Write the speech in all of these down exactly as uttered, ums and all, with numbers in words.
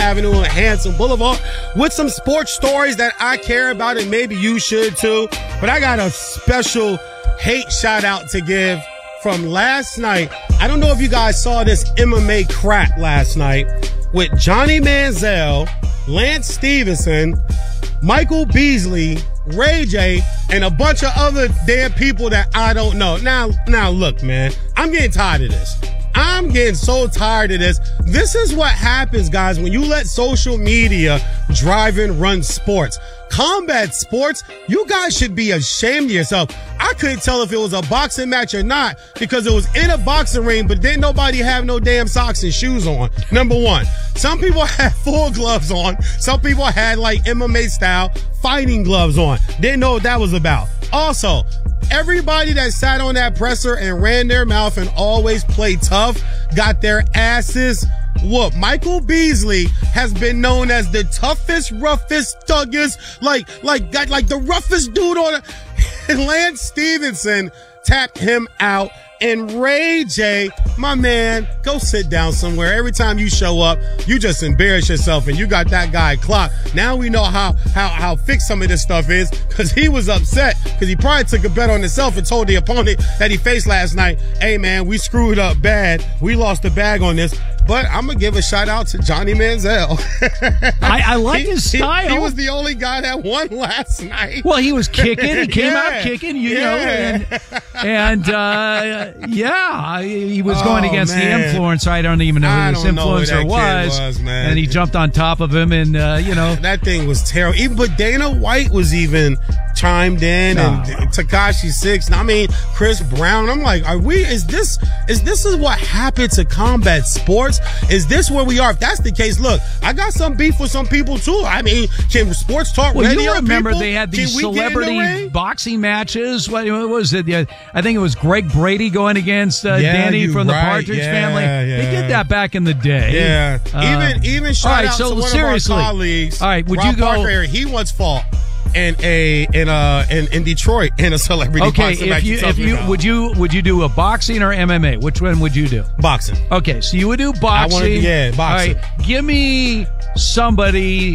Avenue and Hanson Boulevard with some sports stories that I care about, and maybe you should too. But I got a special hate shout out to give from last night. I don't know if you guys saw this M M A crap last night with Johnny Manziel, Lance Stevenson, Michael Beasley, Ray J, and a bunch of other damn people that I don't know. Now, now look, man, I'm getting tired of this. I'm getting so tired of this. This is what happens, guys, when you let social media drive and run sports. Combat sports, you guys should be ashamed of yourself. I couldn't tell if it was a boxing match or not because it was in a boxing ring, but didn't nobody have no damn socks and shoes on. Number one. Some people had full gloves on. Some people had like M M A style fighting gloves on. Didn't know what that was about. Also, everybody that sat on that presser and ran their mouth and always played tough got their asses whooped. Michael Beasley has been known as the toughest, roughest, thuggest, like, like, got like the roughest dude on it. And Lance Stevenson tapped him out. And Ray J, my man, go sit down somewhere. Every time you show up, you just embarrass yourself, and you got that guy clocked. Now we know how how how fixed some of this stuff is, because he was upset because he probably took a bet on himself and told the opponent that he faced last night, hey man, we screwed up bad. We lost the bag on this. But I'm going to give a shout out to Johnny Manziel. I, I like he, his style. He, he was the only guy that won last night. Well, he was kicking. He came yeah. out kicking, you yeah. know. And, and uh, yeah, he was going oh, against man. the influencer. I don't even know who I this don't know who influencer that was. kid was, man. And he jumped on top of him, and, uh, you know. That thing was terrible. Even, but Dana White was even chimed in, no. and Tekashi Six. I mean, Chris Brown. I'm like, are we, is this, is this is what happened to combat sports? Is this where we are? If that's the case, look, I got some beef with some people too. I mean, can sports talk well, radio you remember people? They had these Can we celebrity get in the ring? boxing matches. What, what was it? Yeah, I think it was Greg Brady going against uh, yeah, Danny from the right. Partridge yeah, Family. Yeah. They did that back in the day. Yeah. Uh, even even shout right, out so to one seriously, of our colleagues. All right, would Rob you go? Parker, he once fought in a in a in, in Detroit in a celebrity okay, boxing if match. you if you would you would you do a boxing or M M A? Which one would you do? Boxing. Okay, so you would do boxing. I want to, yeah, boxing. All right, give me somebody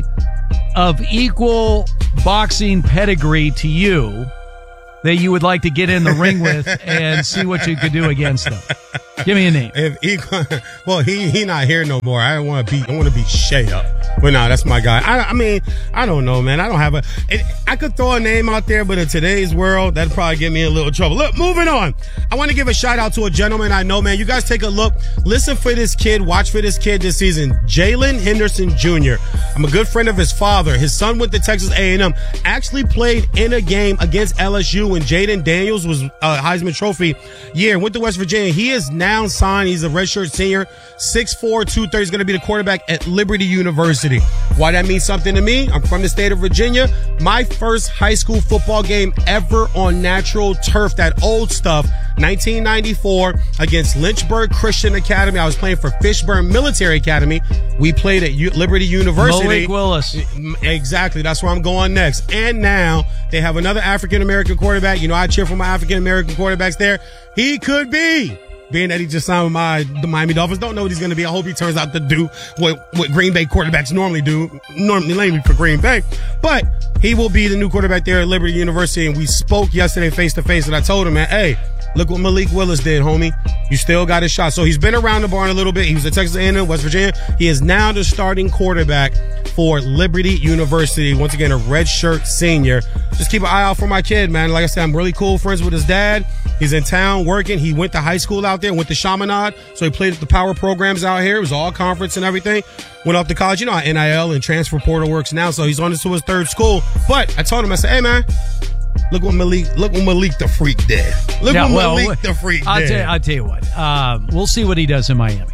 of equal boxing pedigree to you that you would like to get in the ring with and see what you could do against them. Give me a name. If equal, well, he he not here no more. I don't want to beat. I want to beat Shay up. But no, that's my guy. I, I mean, I don't know, man. I don't have a. It, I could throw a name out there, but in today's world, that'd probably get me in a little trouble. Look, moving on. I want to give a shout out to a gentleman I know, man. You guys take a look. Listen for this kid. Watch for this kid this season. Jalen Henderson Junior I'm a good friend of his father. His son went to Texas A and M. Actually played in a game against L S U when Jaden Daniels was a Heisman Trophy year. Went to West Virginia. He is now signed. He's a redshirt senior. six four, two thirty. He's going to be the quarterback at Liberty University. Why that means something to me? I'm from the state of Virginia. My first high school football game ever on natural turf, that old stuff, nineteen ninety-four against Lynchburg Christian Academy. I was playing for Fishburne Military Academy. We played at U- Liberty University. Malik Willis. Exactly. That's where I'm going next. And now they have another African-American quarterback. You know, I cheer for my African-American quarterbacks there. He could be. Being that he just signed with my the Miami Dolphins, don't know what he's going to be. I hope he turns out to do what, what Green Bay quarterbacks normally do, normally mainly for Green Bay. But he will be the new quarterback there at Liberty University. And we spoke yesterday face to face, and I told him, man, hey, look what Malik Willis did, homie. You still got a shot. So he's been around the barn a little bit. He was at Texas A and M, West Virginia. He is now the starting quarterback for Liberty University. Once again, a redshirt senior. Just keep an eye out for my kid, man. Like I said, I'm really cool friends with his dad. He's in town working. He went to high school out there, went to Chaminade. So he played at the power programs out here. It was all conference and everything. Went off to college. You know how N I L and transfer portal works now. So he's on to his third school. But I told him, I said, hey, man, look what Malik, look what Malik the Freak did. Look yeah, what well, Malik the Freak I'll did. Tell you, I'll tell you what. Um, we'll see what he does in Miami.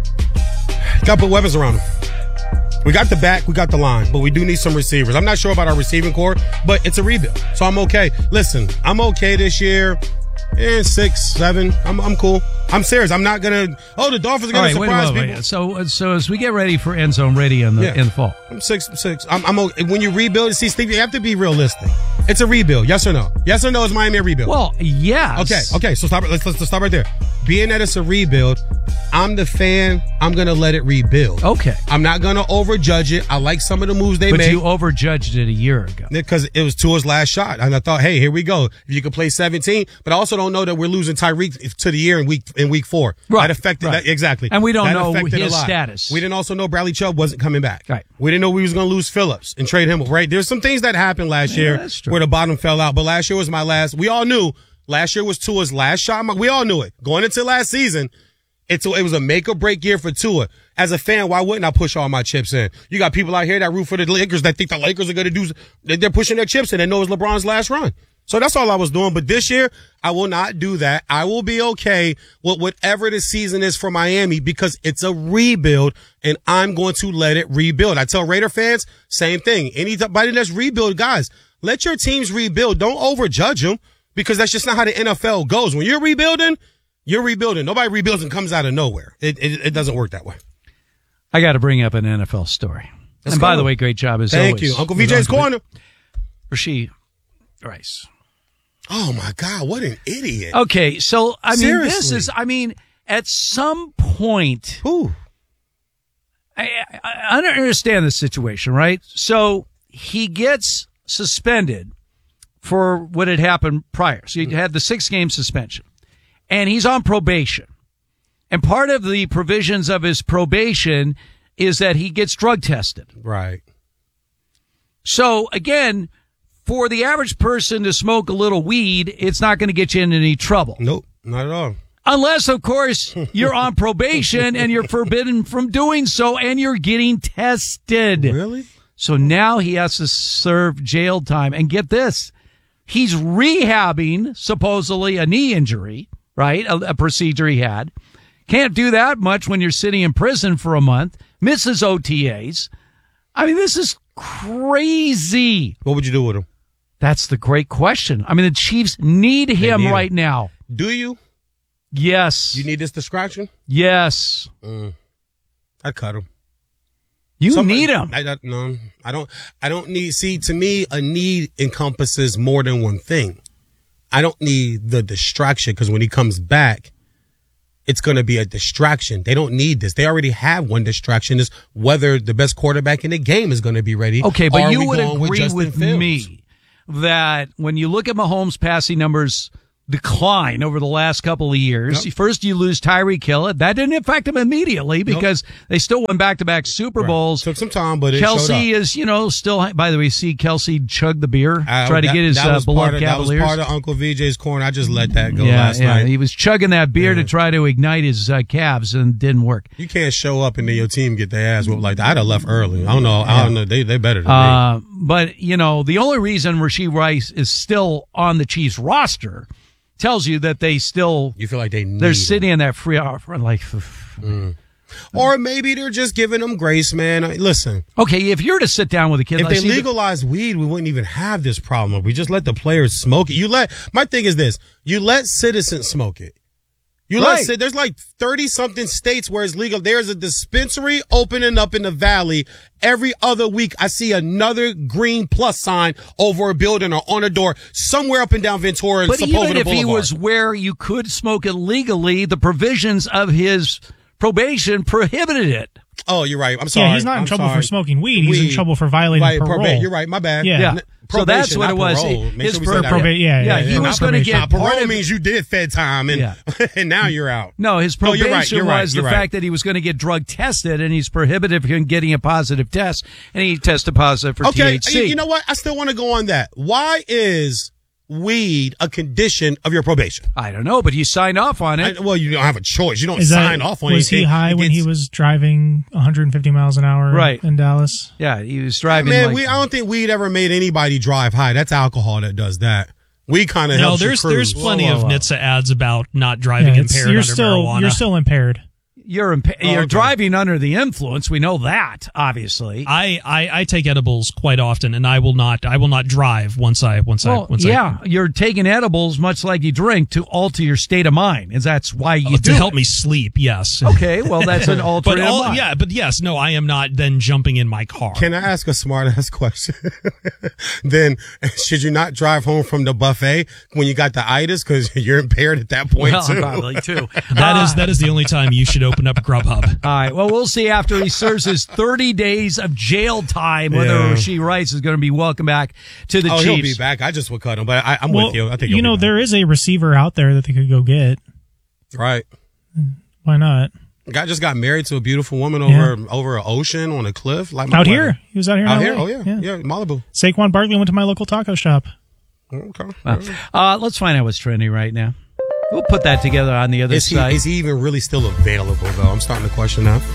Got to put weapons around him. We got the back, we got the line, but we do need some receivers. I'm not sure about our receiving core, but it's a rebuild. So I'm okay. Listen, I'm okay this year. And six, seven. I'm I'm cool. I'm serious. I'm not gonna. Oh, the Dolphins are gonna right, surprise wait, wait, people. Wait. So so as we get ready for End Zone Ready in the Yeah. in the fall. I'm six six. I'm I'm okay. When you rebuild, see, Steve, you have to be realistic. It's a rebuild. Yes or no? Yes or no? Is Miami a rebuild? Well, yes. Okay. Okay. So stop. Let's let's, let's stop right there. Being that it's a rebuild, I'm the fan. I'm going to let it rebuild. Okay. I'm not going to overjudge it. I like some of the moves they but made. But you overjudged it a year ago. Because it was Tua's last shot. And I thought, hey, here we go. If you could play seventeen. But I also don't know that we're losing Tyreek to the year in week in week four. Right. That affected right. that. Exactly. And we don't that know affected his a lot. status. We didn't also know Bradley Chubb wasn't coming back. Right. We didn't know we was going to lose Phillips and trade him. Right. There's some things that happened last yeah, year that's true. where the bottom fell out. But last year was my last. We all knew last year was Tua's last shot. We all knew it. Going into last season, It's a, it was a make or break year for Tua. As a fan, why wouldn't I push all my chips in? You got people out here that root for the Lakers that think the Lakers are going to do, they're pushing their chips in and know it's LeBron's last run. So that's all I was doing. But this year, I will not do that. I will be okay with whatever the season is for Miami because it's a rebuild and I'm going to let it rebuild. I tell Raider fans, same thing. Anybody that's rebuild, guys, let your teams rebuild. Don't overjudge them because that's just not how the N F L goes. When you're rebuilding, You're rebuilding. Nobody rebuilds and comes out of nowhere. It it, it doesn't work that way. I got to bring up an N F L story. Let's and go. by the way, great job as Thank always. you. Uncle V J's Corner. Rasheed Rice. Oh, my God. What an idiot. Okay, so, I mean, Seriously. this is, I mean, at some point, Ooh. I, I, I don't understand the situation, right? So he gets suspended for what had happened prior. So he had the six-game suspension. And he's on probation. And part of the provisions of his probation is that he gets drug tested. Right. So, again, for the average person to smoke a little weed, it's not going to get you in any trouble. Nope, not at all. Unless, of course, you're on probation and you're forbidden from doing so and you're getting tested. Really? So now he has to serve jail time. And get this, he's rehabbing supposedly a knee injury. Right? A, a procedure he had. Can't do that much when you're sitting in prison for a month. Misses O T As. I mean, this is crazy. What would you do with him? That's the great question. I mean, the Chiefs need him need right him. now. Do you? Yes. You need this distraction? Yes. Mm. I'd cut him. You Somebody, need him. I, I, no, I don't. I don't need. See, to me, a need encompasses more than one thing. I don't need the distraction because when he comes back, it's going to be a distraction. They don't need this. They already have one distraction is whether the best quarterback in the game is going to be ready. Okay, but Are you we would going agree Justin with Fields? me that when you look at Mahomes' passing numbers decline over the last couple of years, Yep. first you lose Tyreek Hill. That didn't affect him immediately because nope. they still won back-to-back Super Right. Bowls. Took some time, but it Kelsey showed up. is, you know, still, by the way, see Kelsey chug the beer, I, try to that, get his that uh, was beloved part of, Cavaliers. That was part of Uncle V J's corner. I just let that go yeah, last yeah. night. He was chugging that beer yeah. to try to ignite his uh, calves and didn't work. You can't show up and then your team get their ass whooped like that. I'd have left early. I don't know. I don't know. They they better than uh, me. But, you know, the only reason Rasheed Rice is still on the Chiefs roster tells you that they still You feel like they need they're him. sitting in that free offer like Mm. Or maybe they're just giving them grace, man. Listen, okay, if you're to sit down with a kid if like they see the- legalized weed, we wouldn't even have this problem. We just let the players smoke it. You let my thing is this: you let citizens smoke it. You Right. let there's like thirty something states where it's legal. There's a dispensary opening up in the valley every other week. I see another green plus sign over a building or on a door somewhere up and down Ventura and But Sepulveda even if he Boulevard. was where you could smoke it legally, the provisions of his probation prohibited it. Oh, you're right. I'm sorry. Yeah, he's not in I'm trouble sorry. for smoking weed. He's Weed. in trouble for violating Right, parole. probate. You're right. My bad. Yeah. Yeah. N- So that's probation, what not it was. parole. Make His sure we per- say that. probate, yeah, yeah, yeah, he yeah. was Not going to probation. get Now, part parole of, means you did Fed time, and, Yeah. and now you're out. No, his No, you're probation right, you're right, was the you're right. fact that he was going to get drug tested, and he's prohibited from getting a positive test, and he tested positive for Okay, T H C. you, you know what? I still want to go on that. Why is weed a condition of your probation? I don't know, but you signed off on it. I, well, you don't have a choice. You don't Is sign that, off on was anything. he high It when he gets- was driving one hundred fifty miles an hour Right. in Dallas? yeah, he was driving Man, like, we, I don't think weed ever made anybody drive high. That's alcohol that does that. We kind of No, helps there's you there's cruise. plenty Whoa, whoa, of whoa. N H T S A ads about not driving Yeah, it's- impaired you're under still marijuana. you're still impaired. you're impa- Oh, you're okay. driving under the influence. We know that, obviously. I, I, I take edibles quite often, and I will not I will not drive once I once I well, once yeah, you're taking edibles much like you drink to alter your state of mind, and that's why you I, do to help it. me sleep. Yes. Okay, well, that's an But alternate all, mind. yeah, but yes, no, I am not then jumping in my car. Can I ask a smart ass question? Then should you not drive home from the buffet when you got the itis because you're impaired at that point Well, too? probably too. That Uh, is that is the only time you should open opened up Grubhub. All right. Well, we'll see after he serves his thirty days of jail time whether Yeah. Rashee Rice is going to be welcome back to the Oh, Chiefs. he'll be back. I just would cut him, but I, I'm Well, with you. I think you he'll know be there is a receiver out there that they could go get. back. Right. Why not? Guy just got married to a beautiful woman over over an ocean on a cliff. Like my Out weather. here, he was out here. in Out L A. here? Oh yeah. yeah, Malibu. Saquon Barkley went to my local taco shop. Okay. Well, uh, let's find out what's trending right now. We'll put that together on the other Is he, side. is he even really still available though? I'm starting to question that.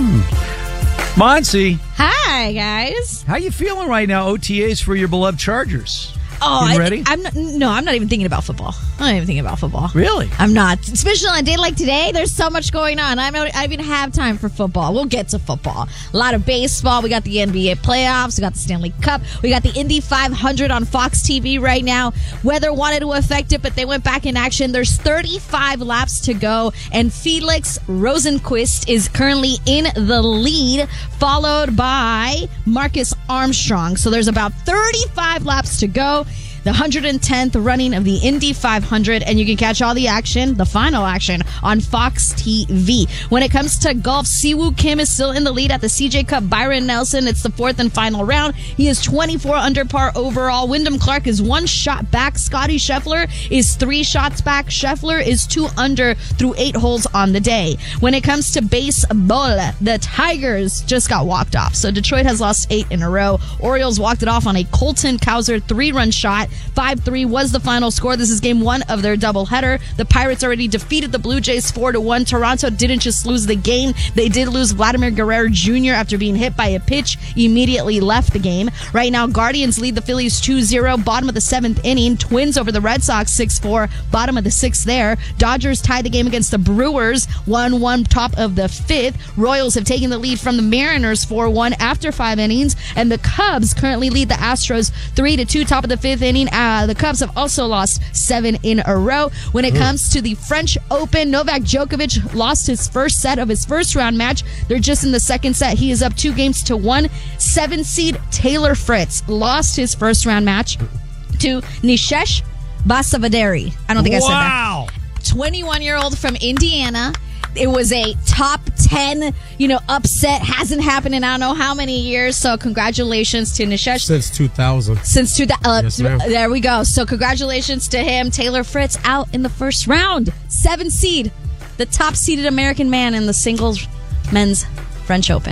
Monsi, Hi, guys. how you feeling right now? O T As for your beloved Chargers. Oh, You I, ready? I'm not, no, I'm not even thinking about football. I'm not even thinking about football. Really? I'm not. Especially on a day like today, there's so much going on. I don't I even have time for football. We'll get to football. A lot of baseball. We got the N B A playoffs. We got the Stanley Cup. We got the Indy five hundred on Fox T V right now. Weather wanted to affect it, but they went back in action. There's thirty-five laps to go, and Felix Rosenqvist is currently in the lead, followed by Marcus Armstrong. So there's about thirty-five laps to go. The one hundred tenth running of the Indy five hundred, and you can catch all the action, the final action, on Fox T V. When it comes to golf, Siwoo Kim is still in the lead at the C J Cup. Byron Nelson, it's the fourth and final round. He is twenty-four under par overall. Wyndham Clark is one shot back. Scotty Scheffler is three shots back. Scheffler is two under through eight holes on the day. When it comes to baseball, the Tigers just got walked off. So Detroit has lost eight in a row. Orioles walked it off on a Colton Cowser three-run shot. five three was the final score. This is game one of their doubleheader. The Pirates already defeated the Blue Jays four to one. Toronto didn't just lose the game. They did lose Vladimir Guerrero Junior after being hit by a pitch. Immediately left the game. Right now, Guardians lead the Phillies two zero. Bottom of the seventh inning. Twins over the Red Sox six four. Bottom of the sixth there. Dodgers tied the game against the Brewers one one. Top of the fifth. Royals have taken the lead from the Mariners four one after five innings. And the Cubs currently lead the Astros three to two. Top of the fifth inning. Uh, the Cubs have also lost seven in a row. When it comes to the French Open, Novak Djokovic lost his first set of his first round match. They're just in the second set. He is up two games to one. Seven seed Taylor Fritz lost his first round match to Nishesh Basavaderi. I don't think I said that. Wow. twenty-one year old from Indiana. It was a top ten, you know, upset. Hasn't happened in I don't know how many years. So congratulations to Nishesh. Since two thousand. Since two, uh, Yes, ma'am. there we go. So congratulations to him. Taylor Fritz out in the first round. Seven seed. The top seeded American man in the singles men's French Open.